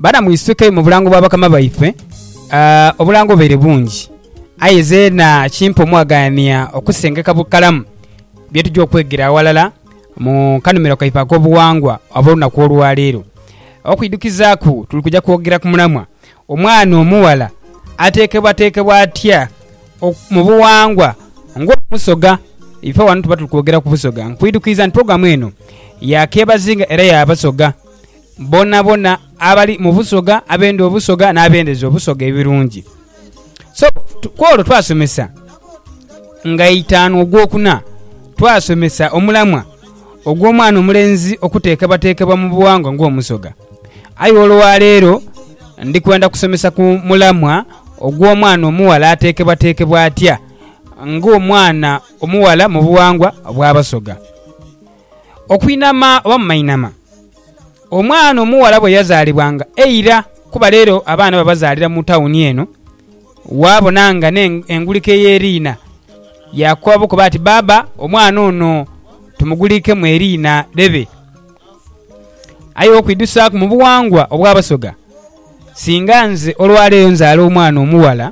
bana mwisuke mu bulango bwa bakama baife obulango bere bungi ayeze na chimpo mwagania okusengeka bukalamu byetu gyokwegira walala mu kanumero kaifa ko buwangwa abona ko olwalero okwidukizaku tulikuja kwogera ku mulamwa omwana omuwala atekebwa atya mu buwangwa ngo musoga ife wanu tuba tukwogera ku busoga nkwidukiza program eno yakebazinga era yabasoga bona abali mu busoga abende obusoga n'abendeze obusoga ebirungi so kwolo twasomesa nga 5 ogwokuna twasomesa omulamwa ogw'omwana omulenzi okuteekebwa mu buwangwa ng'omusoga ayi olwaleero ndi kwenda kusomesa ku mulamwa ogw'omwana omuwala ateekebwa atya ng'omwana omuwala mu buwangwa bw'abasoga okwinama oba mumayinama omwana omuwala bwe yazaalibwanga eira kuba leero abaana babazaalira mu tawuni eno wabonanga engulike y'eriina yakwabo bati baba omwana ono tumugulike mu eriina lebe ayo okwidusaku mu buwangwa obw'abasoga singa nze olwaleero nzaala omwana omuwala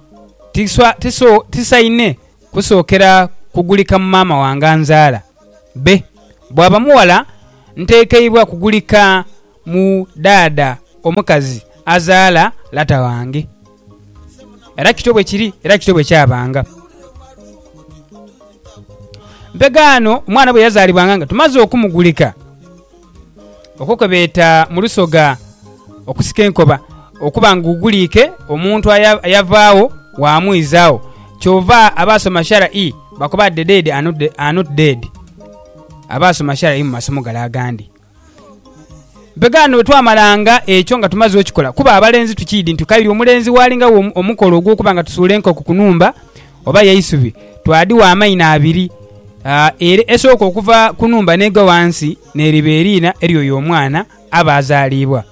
tisaine kusookera kugulika mu maama wange nzaala bw'aba muwala nteekeibwa kugulika mu daada omukazi azaala lata wange era kitobwe kiri era kitobwe kyabanga mpegano omwana bwe yazaalibwanga nga tumaze okumugulika okukebeta mu lusoga okusika enkoba okuba ngugulike omuntu ayavaawo wamwizaawo kyova abasoma shara'i bakoba dead are not dead abasoma shara'i mu masomo galagandi mpegano bwetwamalanga ekyo nga tumaze okikola kuba abalenzi tukidi ntukabiri omulenzi walinga omukolo ogw'okuba nga tusuule enkoko ku numba oba yaisubi twadi wa amayina 2 esooka okuva ku numba nega wansi n'eriba eriina eryo y'omwana aba azaalibwa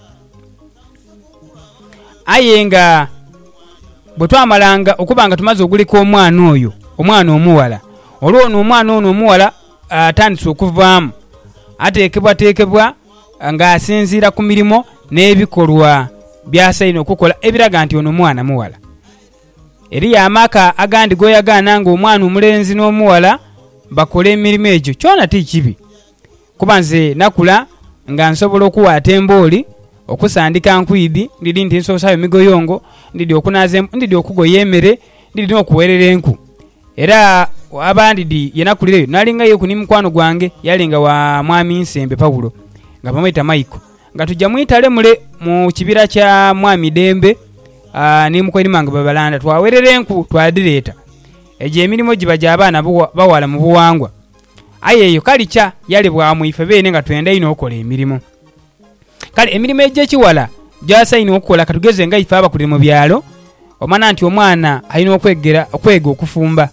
aye nga bwe twamalanga okuba nga tumaze ogulika omwana oyo omwana omuwala olw'ono omwana ono omuwala atandise okuvaamu ateekebwa ng'asinziira ku mirimo n'ebikolwa by'asaine okukola ebiraga nti ono mwana muwala eri amaka agandi goyagaana ng'omwana omulenzi n'omuwala bakole emirimu egyo kyona tikibi kuba nze nakula nga nsobola okuwaata embooli okusandika nkwidi ndidi nti nsoosayo emigoyongo ndidi okunaza ndidi okugoya emmere ndidi n'okuweerera enku era abandidi yenakulireyo nalingayo ku nimukwano gwange yalinga wa mwami Nsembe Paulo nga bamwita Maiko nga tujja mwitale mule mu kibira kya mwami Dembe nimukwani manga babalanda twaweerera enku twadireeta eje emirimo giba gy'abaana bawala mu buwangwa ayeyo kalicha yali bwamwife bene nga twenda ino okola emirimo kale emirimo egy'ekiwala gyasaina okukola katugeze nga ife abakuli mu byalo omwana nti omwana alina okwega okufumba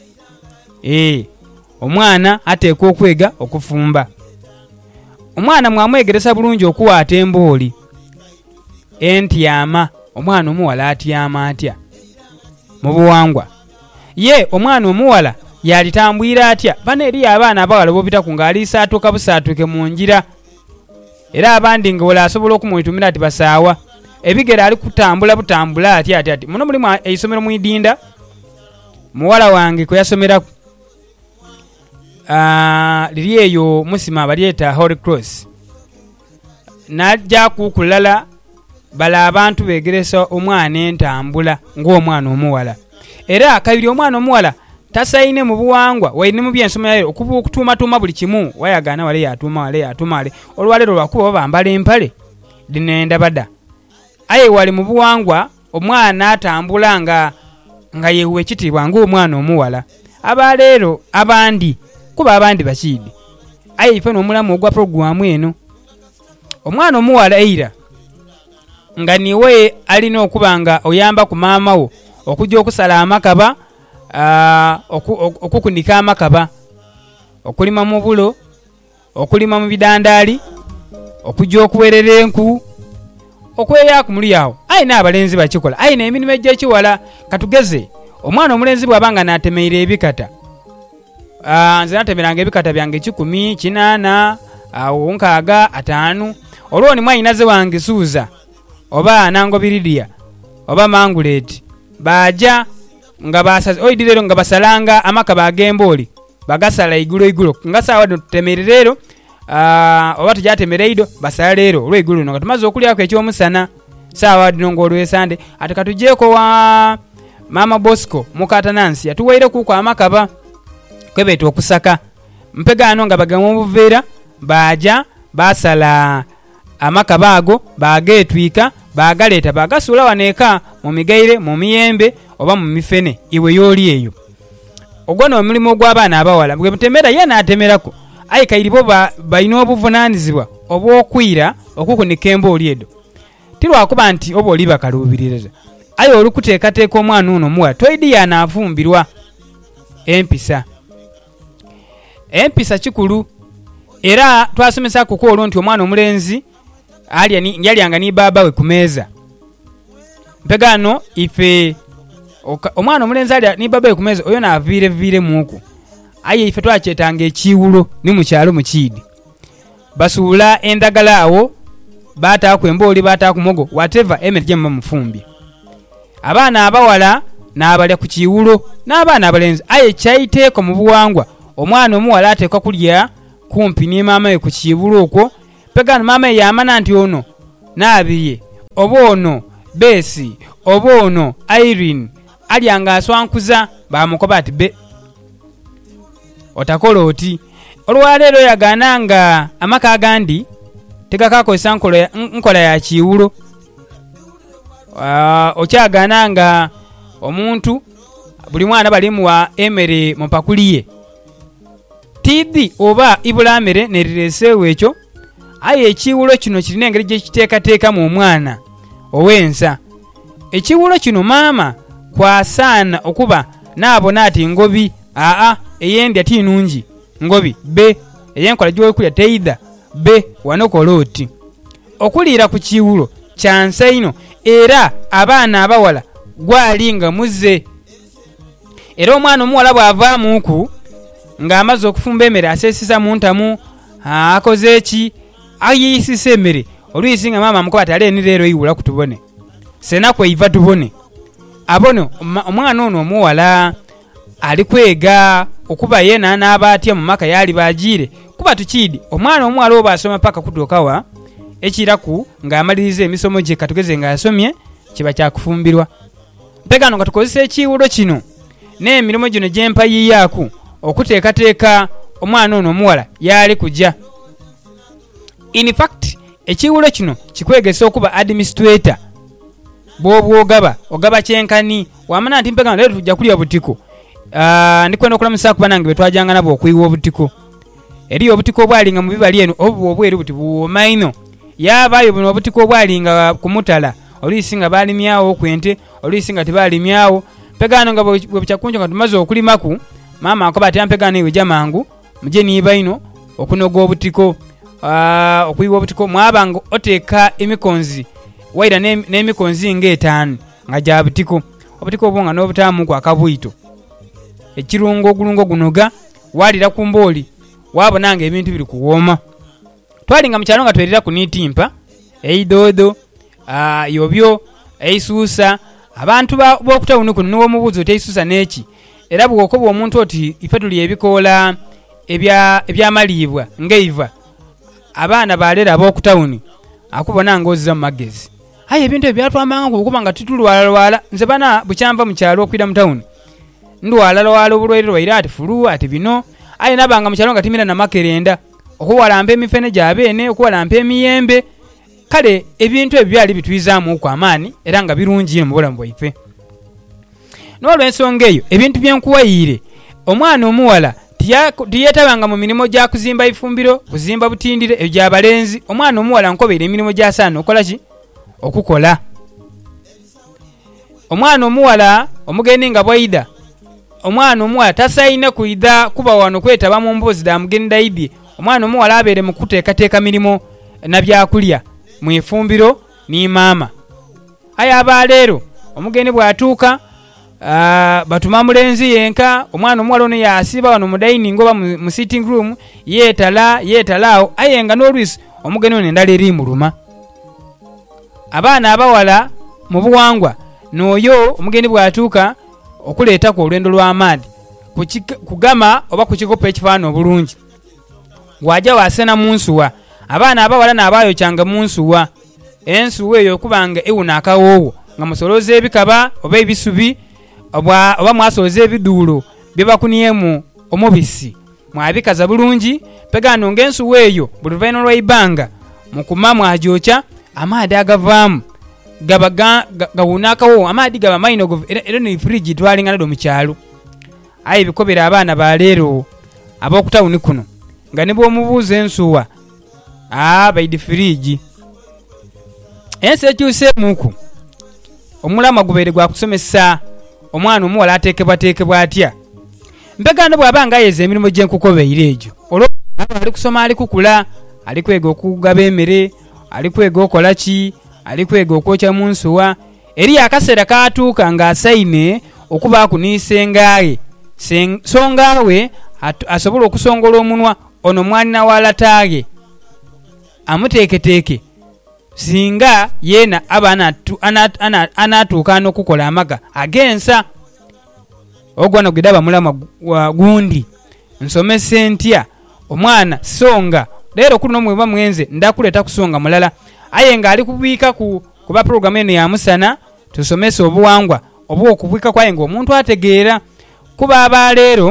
omwana ateekwa okwega okufumba omwana mwamwegeresa bulungi okuwaata embooli entyama omwana omuwala atyama atya mu buwangwa ye omwana omuwala yalitambwira atya bana eri abaana abawala bobita ku ngaliisa atuuka busaatuuke mu njira era abandi nga wala asobola okumwitumira ati basaawa ebigere ali butambula ati muno mulimu eisomero mu idinda muwala wange kwe yasomeraku liri eyo musima balyeta Holy Cross najja kukulala bala abantu begeresa omwana entambula ng'omwana omuwala era akabiri omwana omuwala tasaine mu buwangwa waine mu byensoma yayo okutuuma buli kimu wayagana wale yatuuma olwalero lwakuba bambala empale dinenda bada aye wali mu buwangwa omwana atambula nga yewe kitibwa ng'omwana omuwala abalero abandi kuba abandi bakidi aye ife n'omulamu ogwa program eno omwana omuwala eira nga niwe alina okubanga oyamba ku maama wo okujja okusala amakaba okukunika amakaba okulima mu bulo okulima mu bidandaali okujja okuweerera enku okweya ku muli awo ayina abalenzi bakikola ayina emirimu egy'ekiwala katugeze omwana omulenzi bw'abanga n'atemeera ebikata nze natemeranga ebikata byange 10 8 6 5 olwo ni mwayinaze wange suuza oba nango biridia oba mangulet baja nga basaze oyidirero nga basalanga amaka bagemboli bagasala igulo nga sawa tutemerero oba tujatemereido basala lero olw'eigulu nga tumaze okulyako ekyomusana sawa dinongo olw'esande ate katujeko wa Mama Bosco mukata Nancy atuwaire kuko amakaba kwebetu okusaka mpegano nga bagamu obuveera baja basala amakaba ago bagetwika bagaleta bagasula waneka mu migaire mu miyembe oba mu mifene iwe yoli eyo ogwono omulimo gw'abaana abawala bwe mutemera yena atemerako ayi kairibo bayina obuvunanyizibwa obwokwira okukunika emboli edo tirwakuba nti oba oli bakalubiririza ayi olukuteekateeka omwana uno muwa toidi yanaavumbirwa empisa kikulu era twasomesa kuko olwo nti omwana omulenzi yalyanga ni baba we kumeeza mpegano ife omwana omulenzi alya ni baba we kumeeza oyo naaviire muku aye ife twakyetanga ekiwulo ni mukyalo mukiidi basuula endagala awo bataaku emboli bataaku mogo whatever emere gyemba mufumbye abaana abawala n'abalya ku kiwulo n'abaana abalenzi aye kyayiteeko mu buwangwa omwana omuwala ateekwa kulya kumpi ni maama we ku kiwulo okwo pegano maama we yamana nti ono naabirye oba ono Besi oba ono Irene alyanga aswankuza bamukoba ati be otakola oti olwaleero yagaana nga amaka agandi tegakakozesa nkola ya kiwulo okyagaana nga omuntu buli mwana balimuwa emere mupakuliye tibi oba ibulamere nerireseewo ekyo aye ekiwulo kino kirina engeri gyekiteekateeka mu omwana owensa ekiwulo kino maama kwasaana okuba naabona ati ngobi eyendya tinungi ngobi be eyenkola gyokulya teida be wanokola oti okuliira ku kiwulo kyansa ino era abaana abawala gwalinga muze era omwana omuwala bw'avaamuku ng'amaze okufumba emmere aseesiza mu ntamu akoze eki ayiisisa emmere oluyisi nga maama amukoba ati aleeni leero yiwula ku tubone sena kweiva tubone abono omwana ono omuwala ali kwega okuba yena n'aba atya mu maka yali bagiire kuba tukiidi omwana omuwala oba asoma paka kutuukawa ekiraku ng'amaliriza emisomo gye katugeze ng'asomye kiba kyakufumbirwa mpegano nga tukozesa ekiwulo kino n'emirimu gino gyempayiyaku okuteekateeka omwana ono omuwala yali kujja in fact ekiwulo kino kikwegesa okuba administrator bw'obwogaba kyenkani wamana nti mpegano leero tujja kulya butiko ndikwenda okulamusa kuba nange betwajanga nabo okuyiwa obutiko eriyo obutiko obwalinga mu bibali eno obuba obweru buti buwooma ino yabaayo buno obutiko obwalinga ku mutala oluyisi nga baalimyawo kwente oluyisi nga tebaalimyawo mpegano nga bwe bukyakunjo nga tumaze okulimaku maama akoba ati mpegano ewe jamangu muje niiba ino okunoga obutiko okuyiwa obutiko mwabanga oteeka emikonzi waira n'emikonzi ng'etaano nga gya butiko obutiko obwo nga n'obutaamuku akabwito ekirungo ogulungo gunoga walira ku mbooli wabonanga ebintu biri kuwooma twalinga mu kyalo nga twerera ku niitimpa eidoodo yobyo eisuusa abantu b'okutawuni kuno niwomubuuzi oti eisuusa n'eki era bw'okoba omuntu oti ife tuli ebikoola ebyamaliibwa ng'eiva abaana baleera ab'okutawuni akubona ng'ozza mu magezi aye ebintu ebyo byatwambanga okuba nga tutulwalalwala nze bana bukyanva mu kyalo okwira mu tawuni ndwalalwala obulwaire lwaire ati fulu ati bino aye nabanga mu kyalo nga timira na makerenda okuwalampa emifene gyabeene okuwalampa emiyembe kale ebintu ebyo byali bitwizaamu ku amaani era nga birungi mu bulamu bwaife n'olw'ensonga eyo ebintu byenkuwayiire omwana omuwala tiyeetabanga mu mirimu gya kuzimba ifumbiro kuzimba butindire ebyo gy'abalenzi omwana omuwala nkobeera emirimu gy'asaana okola ki okukola omwana omuwala omugendi nga bwaida omwana omuwala tasaine kuida kuba wano kwetaba mu mbuzi da mugeni daibye omwana omuwala abeere mu kuteekateeka mirimu na byakulya mu ifumbiro ni maama aye abaleero omugeni bw'atuuka batuma mulenzi yenka omwana omuwala ono yasiba wano mu dining oba mu sitting room yeetalaawo aye nga n'olwisi omugeni ono endala eri muluma abaana abawala mu buwangwa n'oyo omugendi bw'atuuka okuleetako olwendo lw'amaadi kugama oba ku kikopo ekifaana obulungi bw'ajja waasena mu nsuwa. Abaana abawala n'abaayokyanga mu nsuwa. Ensuwa eyo okubanga ewuna akawoowo nga musolooza ebikaba oba ebisubi oba mwasoloza ebiduulo bye bakuniyemu omubisi mwabikaza bulungi pegano ng'ensuwa eyo buli luvaino lw'eibanga mukuma mwagyokya amaadi agavaamu gaba gawuna akawoowo amaadi gaba mayinogovu era ne fridge twalinga nado mu kyalo. Aye bikobera abaana ba leero ab'okutawuni kuno nga ne bw'omubuuza ensuwa baidi fridge. Ensi ekyuseemuku omulama gubeere gwa kusomesa omwana omuwala ateekebwateekebwa atya. Mpegano bw'aba nga ayeza emirimu gy'enkukobeire egyo olw'aba ali kusoma ali kukula ali kwega okugaba emmere ali kwega okola ki ali kwega okwokya mu nsuwa eri akaseera kaatuuka ng'asayine okuba akuniisengaye songawe asobola okusongola omunwa ono mwanina walataage amuteeketeeke singa yeena aba anaatuuka n'okukola amaga ag'ensa. Ogwana gwedaba mulama gundi nsomese ntya omwana songa leero kuno mweba mwenze ndakuleta kusonga mulala aye nga ali kubiika kuba program eno ya musana tusomese obuwangwa obu okubiika kwaye nga omuntu ategeera kuba aba leero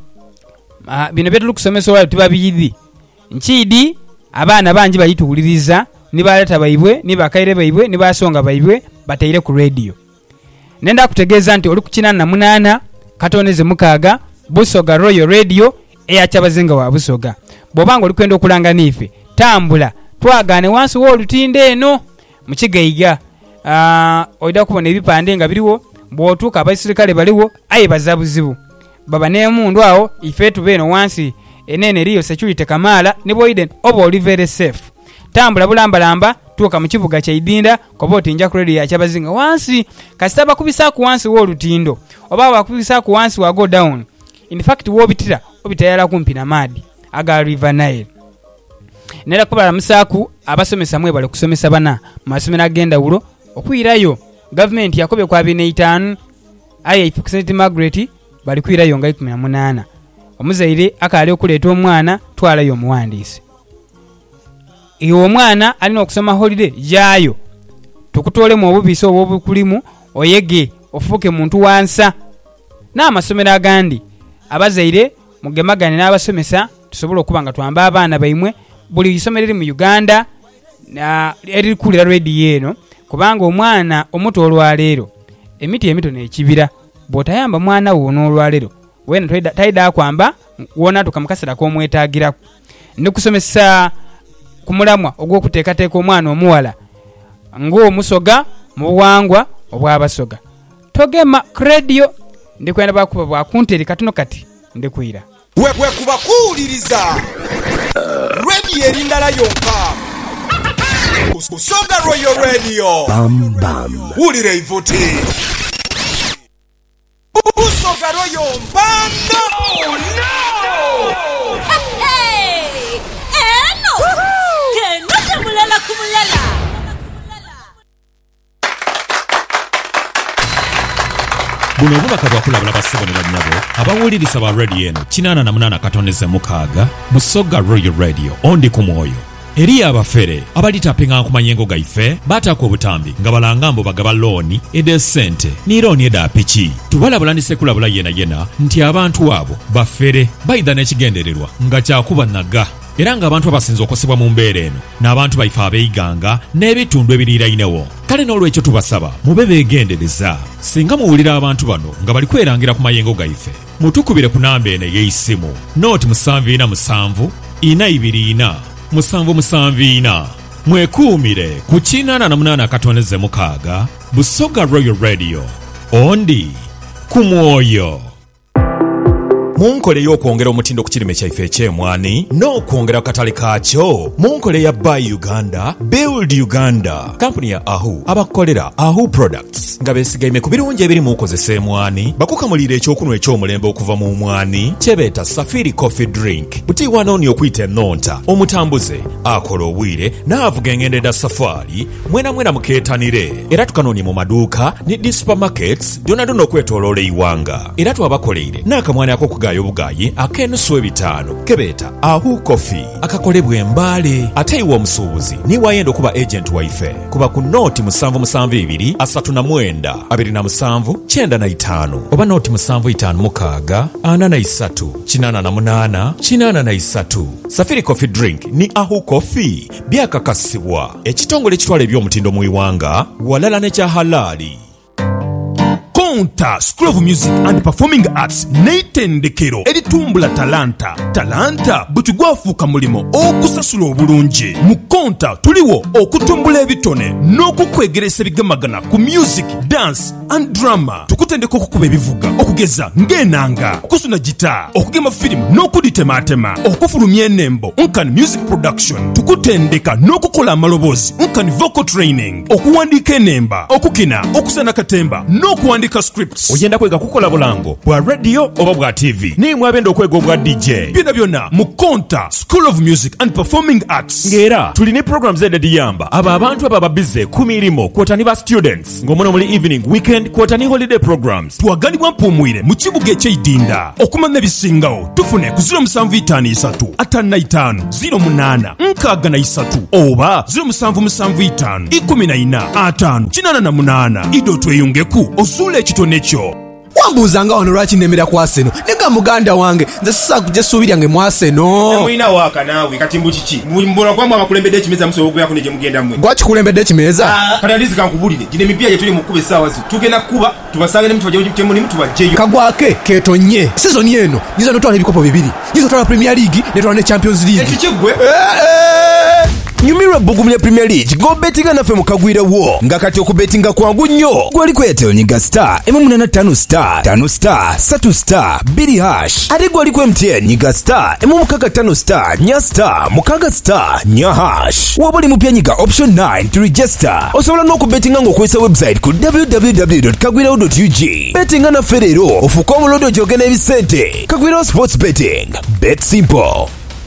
bino bye tulukusomesa wala tubabiyidi nkiidi abaana bangi bayituwuliriza ni baleta baibwe ni bakaire baibwe ni basonga baibwe bataire ku radio. Nenda kutegeeza nti oli ku 88 katoneze mukaaga Busoga Royal Radio eyakyabazinga wa Busoga. Bw'obanga oli kwenda okulanga nife tambula twagaane wansi w'olutinde eno mu Kigaiga. Oida kubona ebipande nga biriwo bw'otuuka abaisirikale baliwo aye bazabuzibu baba n'emundu awo ife tubeeno wansi enene eriyo security Kamala ne bwoiden oba oli very safe. Tambula bulambalamba tuuka mu kibuga kya Idinda koba otinja ku radio yakyabazinga wansi kasita bakubisa ku wansi w'olutindo oba bakubisa ku wansi wa go down. In fact wobitira obitayala kumpi na maadi aga River Nile. Nera kubala musaku abasomesa mwe bali kusomesa bana masomera agenda ulo okwirayo government yakobe kwa 25 aye St Margaret bali kwirayo nga 18. Omuzaire akali okuleeta omwana twalayo omuwandiisi. Iyo omwana alina okusoma holiday yayo tukutole mu obubisi obukulimu oyege ofuke muntu wansa n'amasomero agandi abazaire mugemagane n'abasomesa tusobola okubanga twamba abaana baimwe buli isomero eri mu Uganda eri kulira radio eno kubanga omwana omuto olwaleero emiti emito n'ekibira bw'otayamba mwana wo n'olwaleero wena taida kwamba wona tukamukasira kw'omwetaagira ndikusomesa kumulamwa ogw'okuteekateeka omwana omuwala ng'omusoga mu buwangwa obw'abasoga togema radio ndikwenda bakuba bwakunteri katuno kati ndikwira we kubakuuliriza radio erindala yonka Busoga Royal Radio bam bam wulira ivuti Busoga Royal Banda. Oh no! Hey! Eno! Kenate mulala kumulala. Buno bubaka bwakulabula basibonera nnyabo abawuliriza ba radio eno 88 katoneze mukaaga Busoga Royal Radio ondi ku mwoyo eri abafere abalitapinga ku mayengo gaife batako obutambi nga balangambo bagaba looni edesente ni looni eda piki tubalabulanise kulabula yena nti abantu abo bafere baida n'ekigendererwa nga kyakuba naga era nga abantu abasinze okosebwa mu mbeera eno n'abantu baife abeiganga n'ebitundu ebirirayinewo kale n'olwekyo tubasaba mube beegendereza singa muwulira abantu bano nga bali kwerangira ku mayengo gaife mutukubire ku namba eno ey'essimu nooti 747 424 774 mwekuumire ku 88 katoneze mukaaga Busoga Royal Radio ondi ku mwoyo. munkole y'okwongera omutindo ku kirime kyaife eky'emwani n'okwongera akatale kaakyo munkole ya Buy Uganda Build Uganda kampuni ya Ahu abakolera Ahu Products nga beesigaime ku birungi ebiri mu kukozesa emwani bakukamulira ekyokunwa eky'omulembe okuva mu mwani kyebeeta Safiri Coffee Drink butiwa nooni okuyita ennonta omutambuze akola obwire n'avuga engendo edda safaari mwena mukeetanire era tukanoonye mu maduuka ne di supermarkets dyonna okwetooloola eiwanga era twabakoleire n'akamwani ak'okugaaya obugaayi ak'ennusu 5 kebeeta Ahu Coffee akakolebwa embaale ate iwe omusuubuzi niwayenda okuba agent waife kuba ku nooti 772 39 27 95 oba nooti 756 43 88 83 Safiri Coffee Drink ni Ahu Coffee byakakasibwa ekitongole ekitwala eby'omutindo mu iwanga walala ne kya halali. Konta School of Music and Performing Arts n'eitendekero eritumbula talanta bwe gwafuuka mulimo okusasula obulungi. Mu Konta tuliwo okutumbula ebitone n'okukwegeresa ebigamagana ku music, dance and drama. Tukutendeka okukuba ebivuga okugeza ng'enanga, okusuna gita, okugema firimu n'okuditematema, okufulumya ennembo nkani music production. Tukutendeka n'okukola amaloboozi nkani vocal training, okuwandiika ennemba, okukina, okusana katemba n'okuwandiika scripts. Oyenda kwega kukola bulango bwa radio oba bwa TV nimwe abenda okwega obwa DJ byonna mu Konta School of Music and Performing Arts. Ngera tulina programs ediyamba abantu ababize ku mirimo kwotani ba students ng'omuno muli evening weekend kwotani holiday programs. Twagalibwa mpumwire mu kibuga eky'Idinda okumanya ebisingawo tufune ku 0753 55 08 63 oba 0775 14 5 ido tweyungeku osule ekitone kyo. Wambuuzanga wano lwaki nemera ku Arsenal nega muganda wange nze sisa kujja suubirya nge mu Arsenal. Mwina waka naawe kati mbu kiki mbona kwamba abakulembedde ekimeza musobola kuyako ne mugenda mmwe. Gwaki kulembedde ekimeza? Kanalizi kankubulire gine mipya gye tuli mu kuba essaawa zi tugenda kuba tubasange ne mutwaje mu limu tubajjeyo. Kagwake ketonye season yeno nizo notwala ebikopo bibiri nizo twala Premier League ne twala ne Champions League. Ekikigwe Nyumirwa Bugumya Premier League go betinga nafe mukagwira wo nga kati okubetinga kwangu nnyo gwali kweteo nyiga star M85 star 5 star 3 star 2 hash ate gwali ku MTN nyiga star M55 star nya star mukaga star nya hash wabuli mupya nyiga option 9 to register osobola n'okubetinga ng'okozesa website ku www.kagwirawo.ug betinga nafe leero ofuuka omulondo gyogena ebisente. Kagwirawo sports betting bet simple.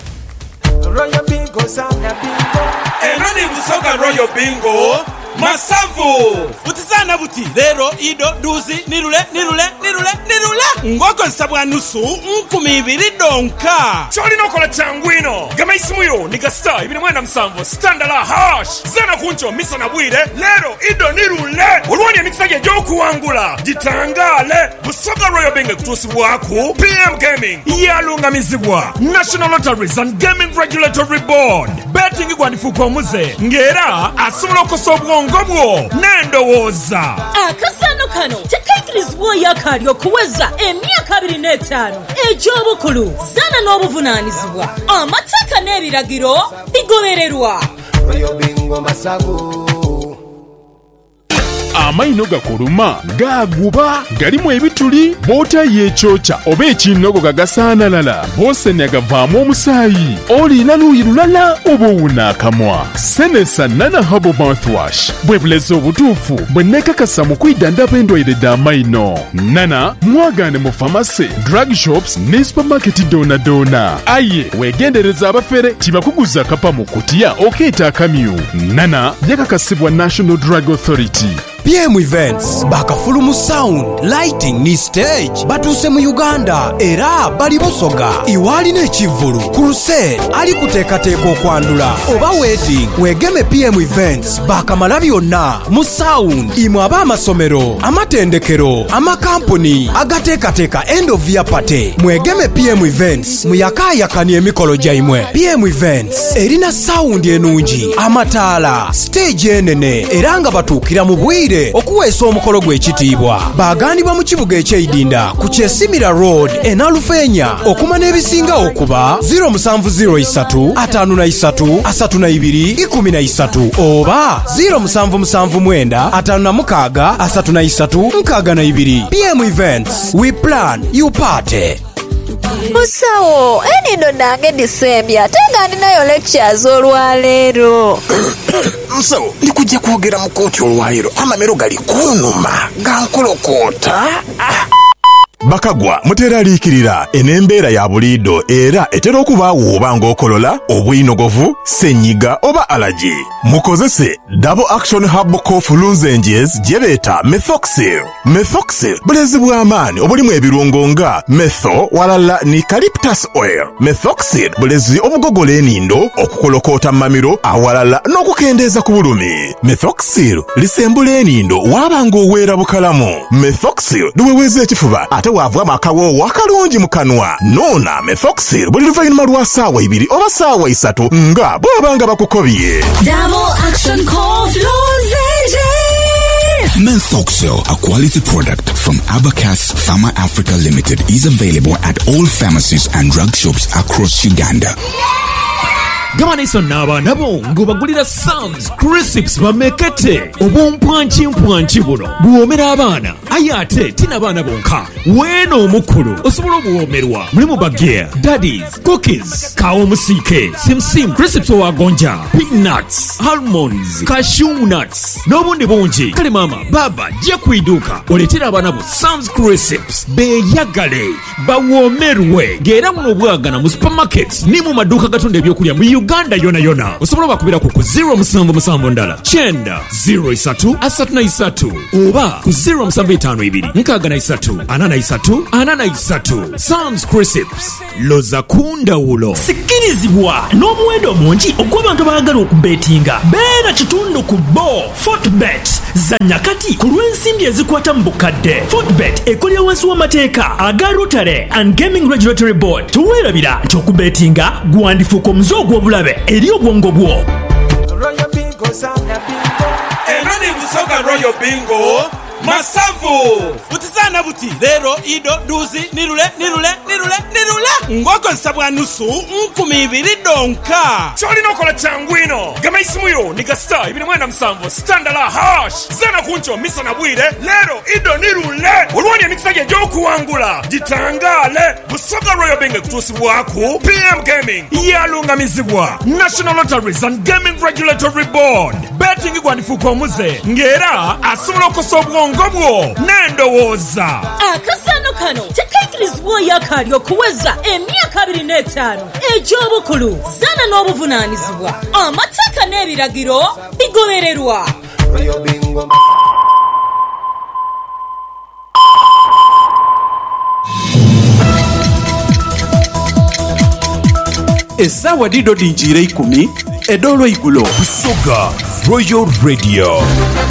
Royal Bingo Sana Bingo Enani Busoga Royal Bingo Masavu Utizana buti Lero ido duzi nirule Ngoko nsabwa nusu Nkumi donka Choli nokola changwino Gama isimuyo Niga star Ibini mwenda msamvo Standala hash Zena kuncho Misa na bwire Lero ido nirule Ulwani ya nikisage joku wangula Jitangale Busoga Royal Bingo kutusi waku PM Gaming Yalunga mizibwa National Lotteries and Gaming Regulatory Board Betting igwanifu kwa muze Ngera Asumulo kosobwa ngobwo nendowoza akasano kano tekaikirizibwa yakali okuweza emyaka 25 egy'obukulu zana n'obuvunaanyizibwa amateeka n'ebiragiro bigobererwa. Bingo Masavu amaino gakuluma gaguba galimu ebituli bota yekyokya oba ekinogo gagasaanalala bose negavaamu omusaayi olina luuyi lulala oba owuna akamwa. Senesa Nana Herbal Mouthwash bwe bulezi obutuufu bwe neekakasa mu kwidandaba endwaire d'amaino. Nana mwagaane mu famasi, drug shops ne supermarket doona. Aye weegendereza abafere tibakuguza kapa mu kutiya okeeta akamyu. Nana yakakasibwa National Drug Authority. PM Events bakafulumu sound lighting ni stage batuse mu Uganda era bali Busoga iwali n'ekivulu crusade ali kuteekateeka okwandula oba wedding wegeme PM Events bakamala byonna mu sound imwe ab'amasomero amatendekero amakampuni agateekateeka end of year party mwegeme PM Events muyakaayakani emikolo gyaimwe. PM Events erina sound enungi amataala stage enene era nga batuukira mu bwire okuweesa omukolo gw'ekitiibwa. Baagandibwa mu kibuga eky'Idinda ku Kyesimira Road Enalufeenya okuma n'ebisingawo okuba 0703 53 32 13 oba 0779 56 33 62. PM Events we plan you party. Musawo, enindo nange December tenga ndinayo lectures olwaleero. Musawo, ndikujja kwogera mu kooti olwaleero amamero gali kunuma gankolokota. Bakagwa muteraliikirira enembeera ya buliido era etera okubaawo oba ng'okolola obuyinogovu ssenyiga oba alaji. Mukozese Double Action Herbal Cough Lozenges gye beeta Methoxyl. Methoxyl bulezi bw'amaanyi obulimu ebirungo nga metho walala ni eucalyptus oil. Methoxyl bulezi obugogola enindo okukolokoota mamiro awalala n'okukendeeza ku bulumi. Methoxyl lisembula enindo waabanga oweera bukalamu. Methoxyl luweweeza ekifuba ate waavwamu akawoowo akalungi mu kanwa. Noona Methoxyl buli luvannyuma lwa ssaawa 2 oba ssaawa 3 nga bw'abanga bakukobye. Double Action Cough Lozenges. Methoxyl, a quality product from Abacus Pharma Africa Limited, is available at all pharmacies and drug shops across Uganda. Gabana iso n'abaana bo ng'obagulira Sam's Crisps bamekete obumpwanki buno buwoomera abaana aye ate tina baana bonka weeno omukulu osobola obuwoomerwa mulimu bageya daddies cookies kawo omusiike simsim Crisps owagonja peanuts almonds cashew nuts n'obundi bungi kale maama baba jja ku iduuka oleetera abaana bo Sam's Crisps beeyagale bawoomerwe ng'era muno obwagana mu supermarkets ni mu maduuka gatunda ebyokulya mu Uganda yona osobola bakubira ku 077 ndala 903 oba ku 0752 Sam's Crisps loza kundawulo sikirizibwa n'omuwendo mungi ogw'abantu abaagala okubetinga beera kitundu ku Fortbet zanya kati ku lw'ensimbi ezikwata mu bukadde. Fortbet ekolera wansi w'amateeka aga Rotary and Gaming Regulatory Board. Tuweerabira nti okubetinga gwandifuuka omuze ogw'obulabe eri obwongo bwo. Eno ni Busoga Royal Bingo Masavu butizana buti leero ido duzi nirule ngokozesa bwa nusu 2,000 donka. Kyolina okola kyangu ino gama isimuyo ni gasita 27 standala hash zana kuncho misa na bwire leero ido nirule olwani emikisa gye gy'okuwangula gitangale. Busoga Royal Bingo kutuusibwaku PM Gaming yalungamizibwa National Lotteries and Gaming Regulatory Board. Betting gwandifuuka omuze ng'era asobola okukosa obwongo bwo n'endowooza. Akasano kano tekaikirizibwa yakali okuweza emyaka 25 egy'obukulu zana n'obuvunaanyizibwa. Amateeka n'ebiragiro bigobererwa. Essaawa dido dingiire 10 edoolo igulo. Busoga Royal Radio.